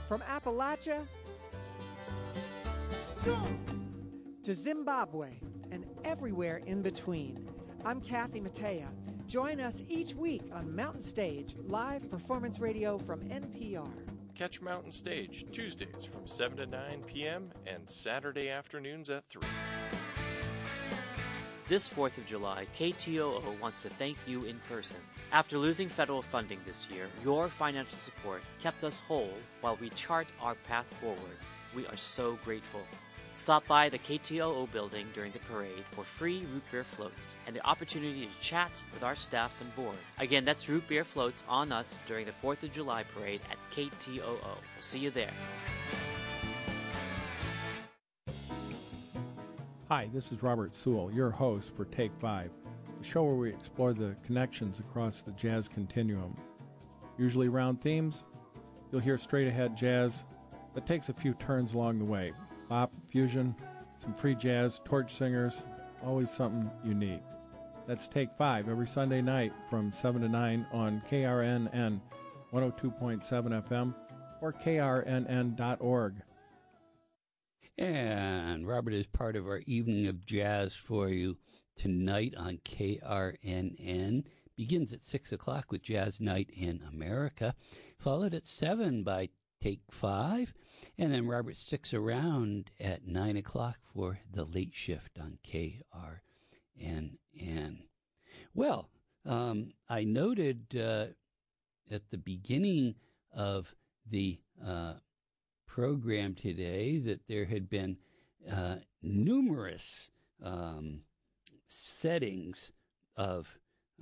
From Appalachia to Zimbabwe and everywhere in between, I'm Kathy Mattea. Join us each week on Mountain Stage, live performance radio from NPR. Catch Mountain Stage Tuesdays from 7 to 9 p.m. and Saturday afternoons at 3. This 4th of July, KTOO wants to thank you in person. After losing federal funding this year, your financial support kept us whole while we chart our path forward. We are so grateful. Stop by the KTOO building during the parade for free root beer floats and the opportunity to chat with our staff and board. Again, that's root beer floats on us during the 4th of July parade at KTOO. We'll see you there. Hi, this is Robert Sewell, your host for Take 5, the show where we explore the connections across the jazz continuum. Usually round themes, you'll hear straight-ahead jazz that takes a few turns along the way. Pop, fusion, some free jazz, torch singers, always something unique. That's Take 5 every Sunday night from 7 to 9 on KRNN 102.7 FM or krnn.org. And Robert is part of our evening of jazz for you tonight on KRNN. Begins at 6 o'clock with Jazz Night in America, followed at 7 by Take 5, and then Robert sticks around at 9 o'clock for the late shift on KRNN. Well, I noted at the beginning of the program today that there had been numerous settings of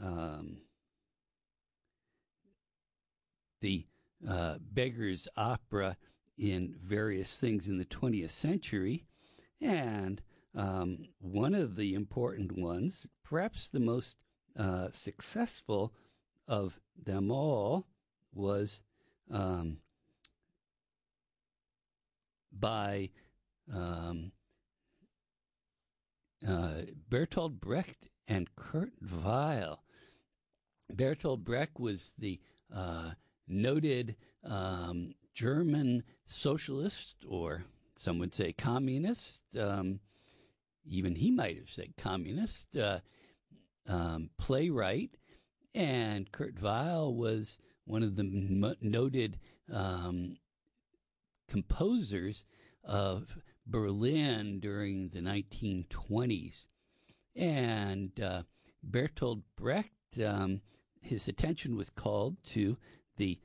the Beggar's Opera in various things in the 20th century, and one of the important ones, perhaps the most successful of them all, was by Bertolt Brecht and Kurt Weill. Bertolt Brecht was the noted German socialist, or some would say communist. Even he might have said communist, playwright. And Kurt Weill was one of the noted composers of Berlin during the 1920s. And Bertolt Brecht, his attention was called to the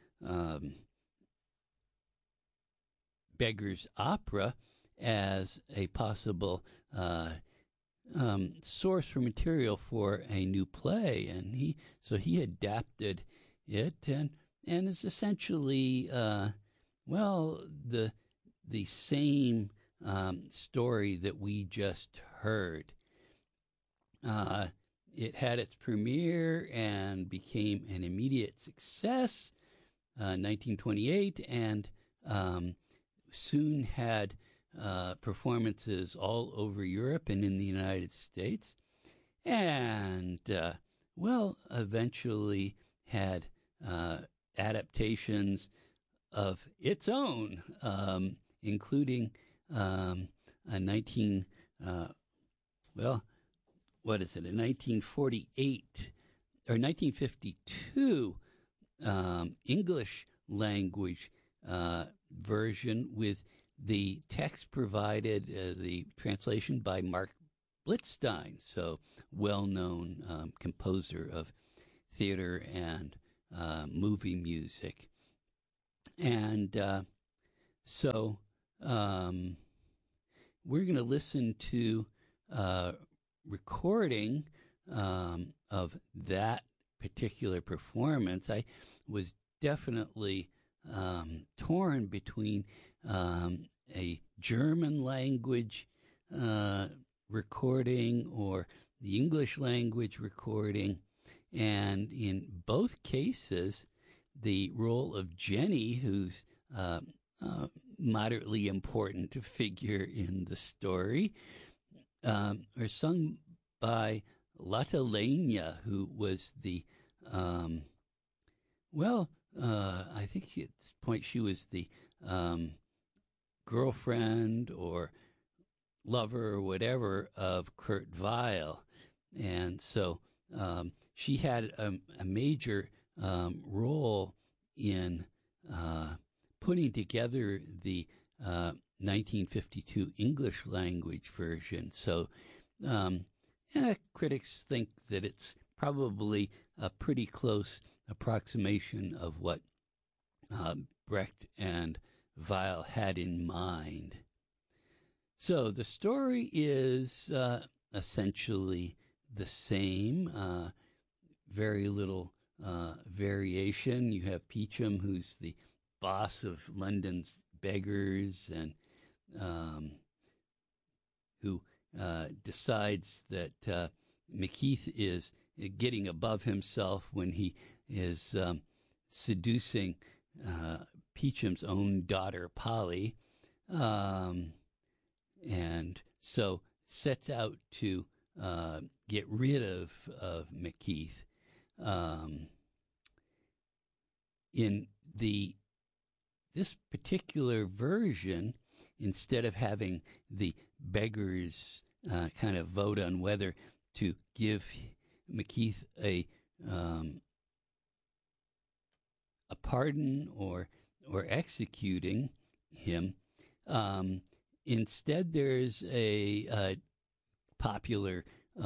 Beggar's Opera as a possible source for material for a new play, and he adapted it and is essentially the same story that we just heard. It had its premiere and became an immediate success, 1928, and soon had performances all over Europe and in the United States, and eventually had adaptations of its own, including a 1948 or 1952 English language version with the text provided, the translation by Mark Blitzstein, so well-known composer of theater and movie music. And so we're going to listen to a recording of that particular performance. I was definitely torn between a German language recording or the English language recording, and in both cases, the role of Jenny, who's moderately important figure in the story, are sung by Lotte Lenya, who was the, I think at this point she was the girlfriend or lover or whatever of Kurt Weill. And so she had a major role in putting together the 1952 English language version. So critics think that it's probably a pretty close approximation of what Brecht and Weill had in mind. So the story is essentially the same, very little variation. You have Peachum, who's the boss of London's beggars, and who decides that Macheath is getting above himself when he is seducing Peachum's own daughter, Polly, and so sets out to get rid of Macheath. In this particular version, instead of having the beggars kind of vote on whether to give Macheath a pardon or executing him, instead there's a popular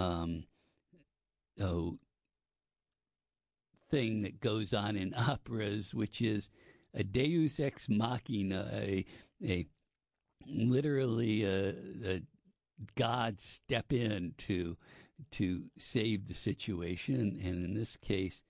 thing that goes on in operas, which is a deus ex machina, a literally a God step in to save the situation. And in this case,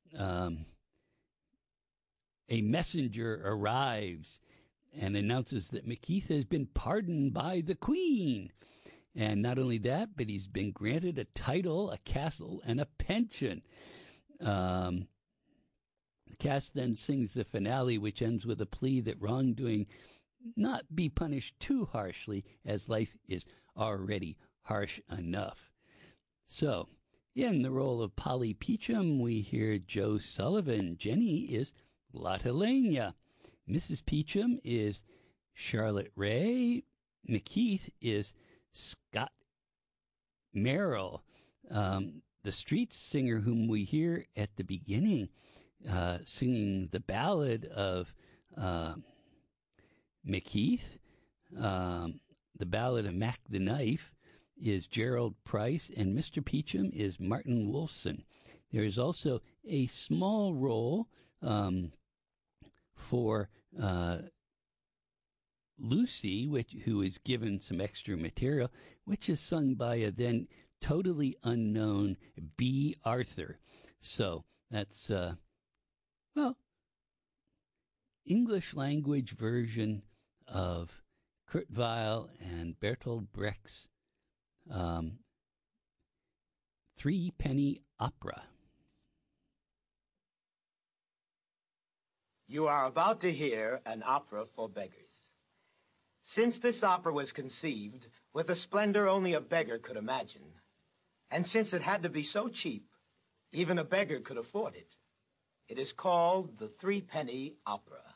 a messenger arrives and announces that Macheath has been pardoned by the Queen. And not only that, but he's been granted a title, a castle, and a pension. The cast then sings the finale, which ends with a plea that wrongdoing not be punished too harshly, as life is already harsh enough. So, in the role of Polly Peachum, we hear Joe Sullivan. Jenny is Lotte Lenya. Mrs. Peachum is Charlotte Ray. Macheath is Scott Merrill. The street singer whom we hear at the beginning singing the ballad of Macheath, the ballad of Mac the Knife, is Gerald Price, and Mr. Peachum is Martin Wolfson. There is also a small role for Lucy, who is given some extra material, which is sung by a then totally unknown B. Arthur. So that's, English language version of Kurt Weill and Bertolt Brecht's Three-Penny Opera. You are about to hear an opera for beggars. Since this opera was conceived with a splendor only a beggar could imagine, and since it had to be so cheap, even a beggar could afford it, it is called the Three-Penny Opera.